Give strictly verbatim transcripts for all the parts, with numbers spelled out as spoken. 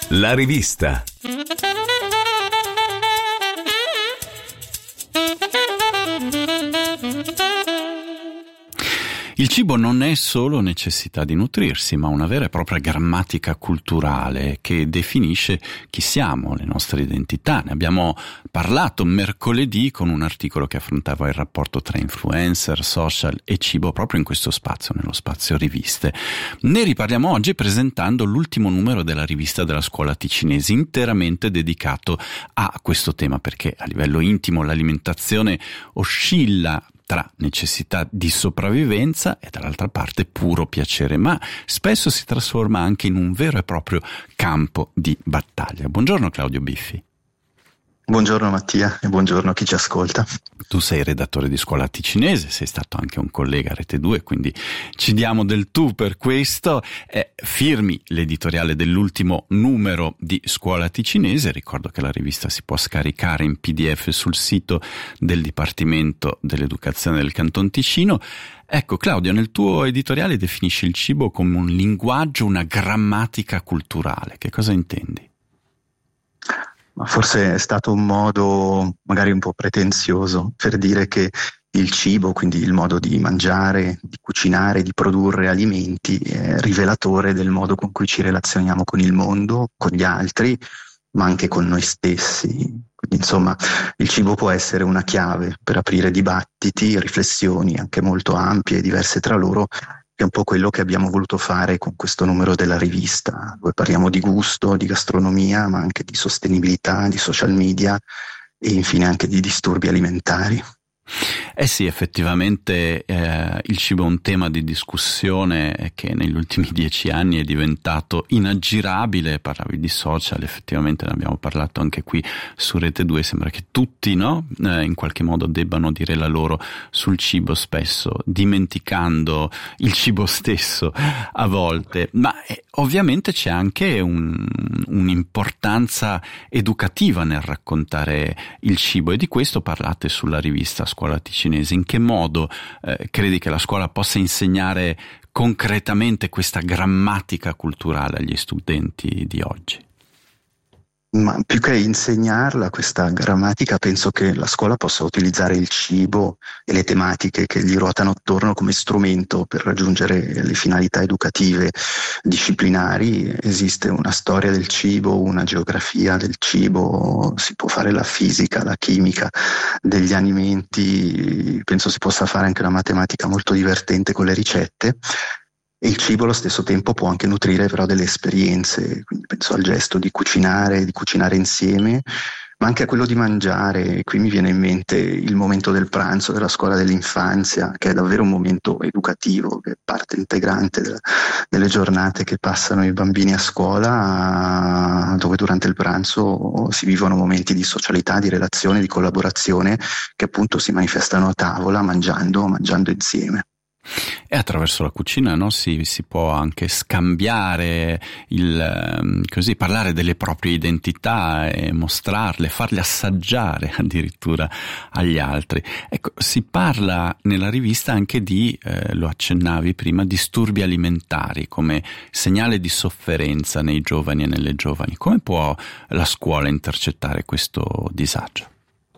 La rivista. Il cibo non è solo necessità di nutrirsi, ma una vera e propria grammatica culturale che definisce chi siamo, le nostre identità. Ne abbiamo parlato mercoledì con un articolo che affrontava il rapporto tra influencer, social e cibo proprio in questo spazio, nello spazio riviste. Ne riparliamo oggi presentando l'ultimo numero della rivista della scuola ticinese, interamente dedicato a questo tema, perché a livello intimo l'alimentazione oscilla tra necessità di sopravvivenza e dall'altra parte puro piacere, ma spesso si trasforma anche in un vero e proprio campo di battaglia. Buongiorno Claudio Biffi. Buongiorno Mattia e buongiorno a chi ci ascolta. Tu sei redattore di Scuola Ticinese, sei stato anche un collega a Rete due, quindi ci diamo del tu per questo. Eh, firmi l'editoriale dell'ultimo numero di Scuola Ticinese. Ricordo che la rivista si può scaricare in P D F sul sito del Dipartimento dell'Educazione del Canton Ticino. Ecco Claudio, nel tuo editoriale definisci il cibo come un linguaggio, una grammatica culturale. Che cosa intendi? Ma forse è stato un modo magari un po' pretenzioso per dire che il cibo, quindi il modo di mangiare, di cucinare, di produrre alimenti, è rivelatore del modo con cui ci relazioniamo con il mondo, con gli altri, ma anche con noi stessi. Quindi insomma il cibo può essere una chiave per aprire dibattiti, riflessioni anche molto ampie e diverse tra loro, che è un po' quello che abbiamo voluto fare con questo numero della rivista, dove parliamo di gusto, di gastronomia, ma anche di sostenibilità, di social media e infine anche di disturbi alimentari. Eh sì, effettivamente eh, il cibo è un tema di discussione che negli ultimi dieci anni è diventato inaggirabile. Parlavi di social, effettivamente ne abbiamo parlato anche qui su Rete due. Sembra che tutti, no, eh, in qualche modo debbano dire la loro sul cibo, spesso dimenticando il cibo stesso a volte. Ma eh, ovviamente c'è anche un, un'importanza educativa nel raccontare il cibo, e di questo parlate sulla rivista Scuola Ticinese. In che modo eh, credi che la scuola possa insegnare concretamente questa grammatica culturale agli studenti di oggi? Ma più che insegnarla questa grammatica, penso che la scuola possa utilizzare il cibo e le tematiche che gli ruotano attorno come strumento per raggiungere le finalità educative disciplinari. Esiste una storia del cibo, una geografia del cibo, si può fare la fisica, la chimica degli alimenti, penso si possa fare anche una matematica molto divertente con le ricette. E il cibo allo stesso tempo può anche nutrire però delle esperienze, quindi penso al gesto di cucinare, di cucinare insieme, ma anche a quello di mangiare. Qui mi viene in mente il momento del pranzo della scuola dell'infanzia, che è davvero un momento educativo, che è parte integrante della, delle giornate che passano i bambini a scuola, dove durante il pranzo si vivono momenti di socialità, di relazione, di collaborazione, che appunto si manifestano a tavola, mangiando, mangiando insieme. E attraverso la cucina, no, si, si può anche scambiare, il, così, parlare delle proprie identità e mostrarle, farle assaggiare addirittura agli altri. Ecco, si parla nella rivista anche di, eh, lo accennavi prima, disturbi alimentari come segnale di sofferenza nei giovani e nelle giovani. Come può la scuola intercettare questo disagio?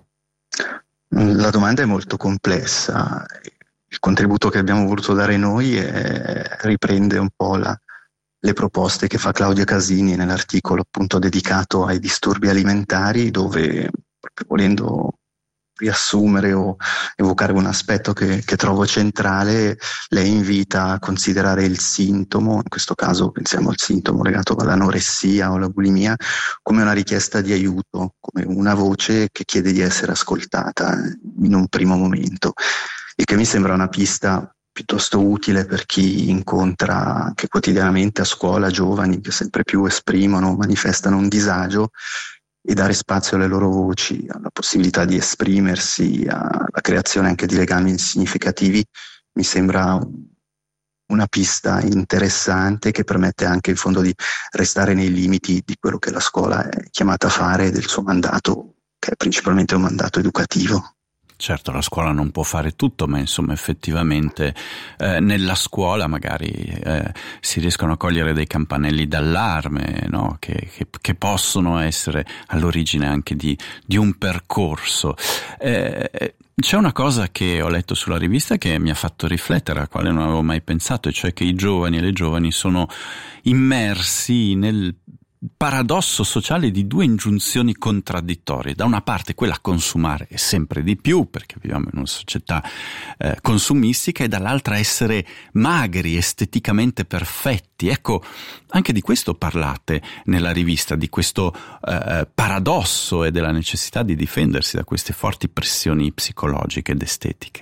La domanda è molto complessa. Il contributo che abbiamo voluto dare noi è, riprende un po' la, le proposte che fa Claudia Casini nell'articolo appunto dedicato ai disturbi alimentari, dove, proprio volendo riassumere o evocare un aspetto che, che trovo centrale, lei invita a considerare il sintomo, in questo caso pensiamo al sintomo legato all'anoressia o alla bulimia, come una richiesta di aiuto, come una voce che chiede di essere ascoltata in un primo momento. E che mi sembra una pista piuttosto utile per chi incontra anche quotidianamente a scuola giovani che sempre più esprimono, manifestano un disagio, e dare spazio alle loro voci, alla possibilità di esprimersi, alla creazione anche di legami significativi, mi sembra una pista interessante che permette anche in fondo di restare nei limiti di quello che la scuola è chiamata a fare, del suo mandato, che è principalmente un mandato educativo. Certo, la scuola non può fare tutto, ma insomma effettivamente eh, nella scuola magari eh, si riescono a cogliere dei campanelli d'allarme, no? che, che, che possono essere all'origine anche di, di un percorso. Eh, c'è una cosa che ho letto sulla rivista che mi ha fatto riflettere, a quale non avevo mai pensato, e cioè che i giovani e le giovani sono immersi nel paradosso sociale di due ingiunzioni contraddittorie. Da una parte quella a consumare sempre di più, perché viviamo in una società eh, consumistica, e dall'altra essere magri, esteticamente perfetti. Ecco, anche di questo parlate nella rivista, di questo eh, paradosso e della necessità di difendersi da queste forti pressioni psicologiche ed estetiche.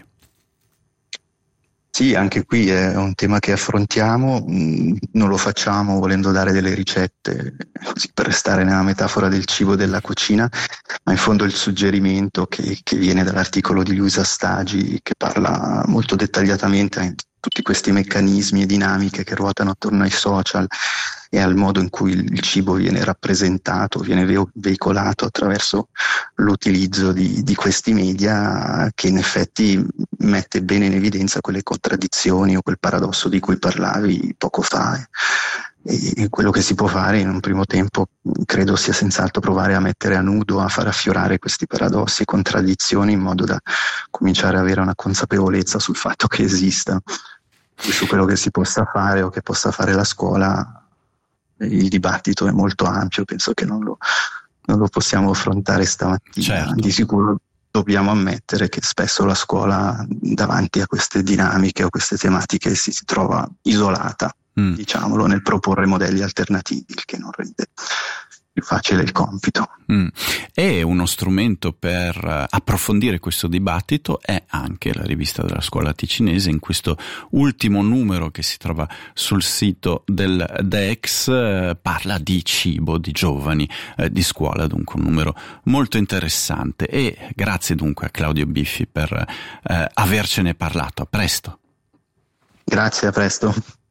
Sì, anche qui è un tema che affrontiamo, non lo facciamo volendo dare delle ricette, così per restare nella metafora del cibo e della cucina, ma in fondo il suggerimento che, che viene dall'articolo di Luisa Stagi, che parla molto dettagliatamente di tutti questi meccanismi e dinamiche che ruotano attorno ai social e al modo in cui il cibo viene rappresentato, viene ve- veicolato attraverso l'utilizzo di, di questi media, che in effetti mette bene in evidenza quelle contraddizioni o quel paradosso di cui parlavi poco fa. E, e quello che si può fare in un primo tempo credo sia senz'altro provare a mettere a nudo, a far affiorare questi paradossi e contraddizioni, in modo da cominciare ad avere una consapevolezza sul fatto che esistano e su quello che si possa fare o che possa fare la scuola. Il dibattito è molto ampio, penso che non lo, non lo possiamo affrontare stamattina. Certo. Di sicuro dobbiamo ammettere che spesso la scuola davanti a queste dinamiche o queste tematiche si, si trova isolata, mm. diciamolo, nel proporre modelli alternativi, il che non rende più facile il compito. Mm. E uno strumento per approfondire questo dibattito è anche la rivista della scuola ticinese. In questo ultimo numero che si trova sul sito del D E X eh, parla di cibo, di giovani, eh, di scuola, dunque un numero molto interessante. E grazie dunque a Claudio Biffi per eh, avercene parlato. A presto. Grazie, a presto.